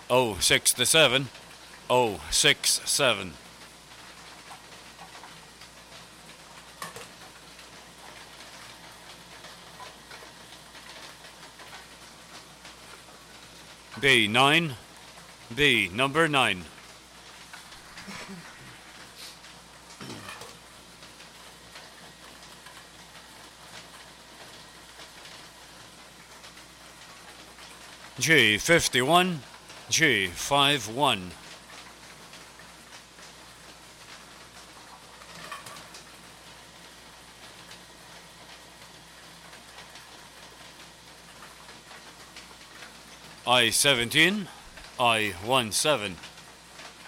067 067. B9, B number 9. G51, G51. I-17, I-17.